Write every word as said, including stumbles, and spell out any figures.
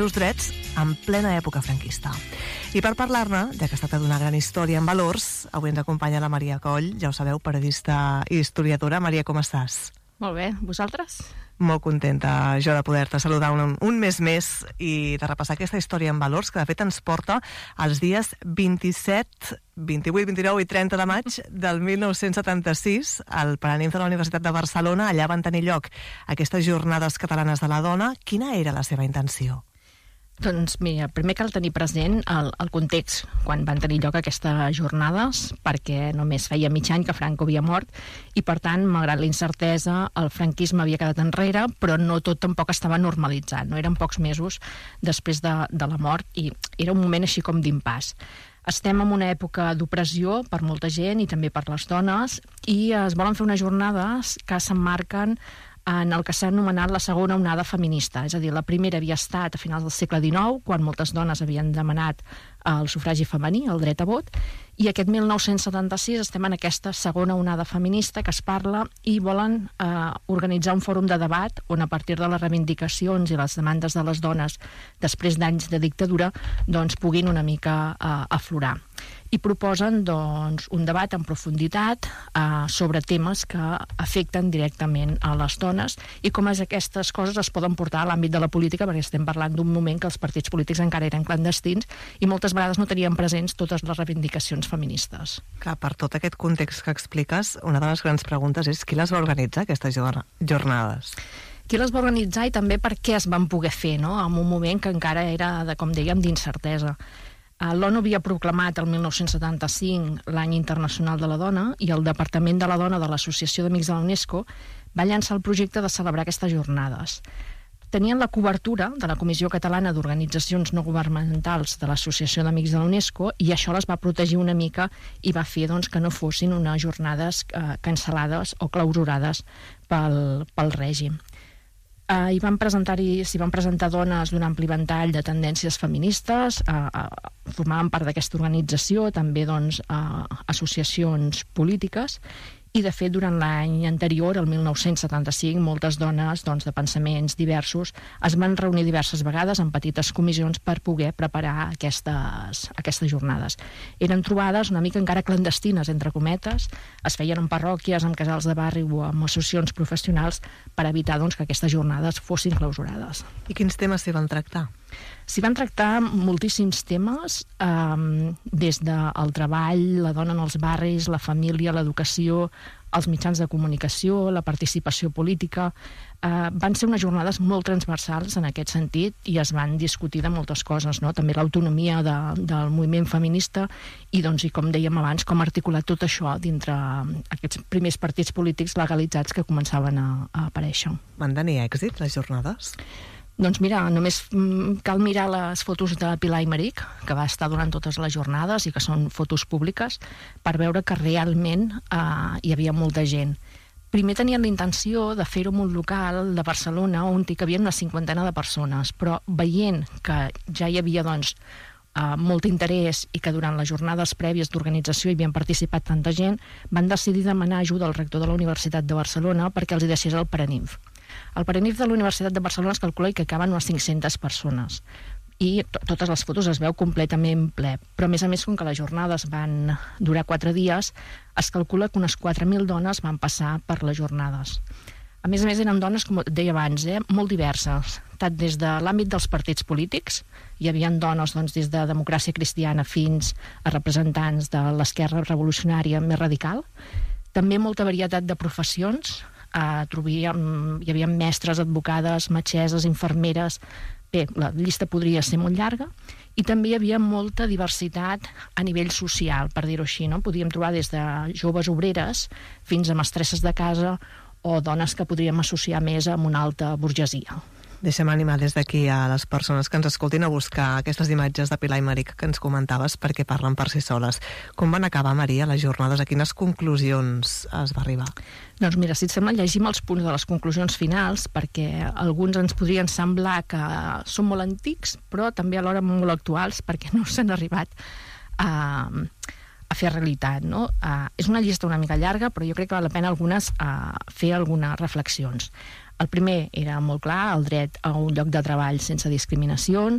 seus drets en plena època franquista. I per parlar-ne, ja que es tracta d'una gran història en valors, avui ens acompanya la Maria Coll, ja ho sabeu, periodista i historiadora. Maria, com estàs? Molt bé, vosaltres? Molt contenta jo de poder-te saludar un, un mes més i de repassar aquesta història en valors que de fet ens porta als dies vint-i-set, vint-i-vuit, vint-i-nou i trenta de maig del mil nou-cents setanta-sis. Al Paranimf de la Universitat de Barcelona, allà van tenir lloc aquestes jornades catalanes de la dona. Quina era la seva intenció? Doncs mira, primer cal tenir present el, el context quan van tenir lloc aquestes jornades, perquè només feia mig any que Franco havia mort i, per tant, malgrat la incertesa, el franquisme havia quedat enrere, però no tot tampoc estava normalitzat. No eren pocs mesos després de, de la mort i era un moment així com d'impàs. Estem en una època d'opressió per molta gent i també per les dones i es volen fer unes jornades que s'emmarquen en el que s'ha anomenat la segona onada feminista. És a dir, la primera havia estat a finals del segle dinou, quan moltes dones havien demanat el sufragi femení, el dret a vot, i aquest mil nou-cents setanta-sis estem en aquesta segona onada feminista que es parla i volen eh, organitzar un fòrum de debat on a partir de les reivindicacions i les demandes de les dones després d'anys de dictadura doncs puguin una mica eh, aflorar. I proposen doncs, un debat en profunditat eh, sobre temes que afecten directament a les dones i com és aquestes coses es poden portar a l'àmbit de la política, perquè estem parlant d'un moment que els partits polítics encara eren clandestins i moltes vegades no tenien presents totes les reivindicacions feministes. Clar, per tot aquest context que expliques, una de les grans preguntes és qui les va organitzar, aquestes jornades? Qui les va organitzar i també per què es van poder fer, no? En un moment que encara era, de, com dèiem, d'incertesa. L'ONU havia proclamat el mil nou-cents setanta-cinc l'any internacional de la dona i el Departament de la Dona de l'Associació d'Amics de la UNESCO va llançar el projecte de celebrar aquestes jornades. Tenien la cobertura de la Comissió Catalana d'Organitzacions No Governamentals de l'Associació d'Amics de la UNESCO i això les va protegir una mica i va fer doncs, que no fossin unes jornades eh, cancel·lades o clausurades pel, pel règim. Uh, hi van presentar-hi, s'hi van presentar dones d'un ampli ventall de tendències feministes, uh, uh, formaven part d'aquesta organització, també doncs, uh, associacions polítiques, i de fet durant l'any anterior, el mil nou-cents setanta-cinc, moltes dones doncs, de pensaments diversos es van reunir diverses vegades en petites comissions per poder preparar aquestes, aquestes jornades. Eren trobades una mica encara clandestines, entre cometes, es feien en parròquies, en casals de barri o en associacions professionals per evitar doncs, que aquestes jornades fossin clausurades. I quins temes s'hi van tractar? S'hi van tractar moltíssims temes, eh, des del treball, la dona en els barris, la família, l'educació, els mitjans de comunicació, la participació política. Eh, van ser unes jornades molt transversals en aquest sentit i es van discutir de moltes coses, no? També l'autonomia de, del moviment feminista i, doncs, i com dèiem abans, com articular tot això dintre aquests primers partits polítics legalitzats que començaven a, a aparèixer. Van tenir èxit les jornades? Doncs mira, només cal mirar les fotos de Pilar Aymerich, que va estar durant totes les jornades i que són fotos públiques, per veure que realment eh, hi havia molta gent. Primer tenien la intenció de fer-ho en un local de Barcelona on hi havia una cinquantena de persones, però veient que ja hi havia doncs, eh, molt interès i que durant les jornades prèvies d'organització hi havien participat tanta gent, van decidir demanar ajuda al rector de la Universitat de Barcelona perquè els hi deixés el Paranimf. El Paranimf de la Universitat de Barcelona es calcula que caben unes cinc-centes persones i to totes les fotos es veu completament ple, però a més a més com que les jornades van durar quatre dies es calcula que unes quatre mil dones van passar per les jornades. A més a més eren dones, com deia abans, eh, molt diverses, tant des de l'àmbit dels partits polítics, hi havia dones doncs, des de Democràcia Cristiana fins a representants de l'esquerra revolucionària més radical, també molta varietat de professions. Uh, trobíem, hi havia mestres, advocades, metgesses, infermeres. Bé, la llista podria ser molt llarga i també hi havia molta diversitat a nivell social, per dir-ho així, no? Podíem trobar des de joves obreres fins a mestresses de casa o dones que podríem associar més amb una alta burgesia. Deixem animar des d'aquí a les persones que ens escoltin a buscar aquestes imatges de Pilar Aymerich que ens comentaves perquè parlen per si soles. Com van acabar, Maria, les jornades? A quines conclusions es va arribar? Doncs mira, si et sembla, llegim els punts de les conclusions finals perquè alguns ens podrien semblar que són molt antics però també alhora molt actuals perquè no s'han arribat a, a fer realitat, no? Uh, és una llista una mica llarga però jo crec que val la pena algunes uh, fer algunes reflexions. El primer era molt clar, el dret a un lloc de treball sense discriminacions,